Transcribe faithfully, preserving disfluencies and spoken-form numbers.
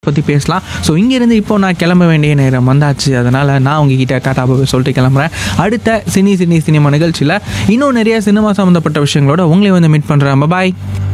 பற்றி பேசலாம். ஸோ இங்கேருந்து இப்போ நான் கிளம்ப வேண்டிய நேரம் வந்தாச்சு. அதனால் நான் உங்ககிட்ட டாட்டா போய் சொல்லிட்டு கிளம்புறேன். அடுத்த சினி சினி சினிமா நிகழ்ச்சியில் இன்னும் நிறைய சினிமா சம்மந்தப்பட்ட விஷயங்களோட உங்களை வந்து மீட் பண்ணுறேன். பாய்.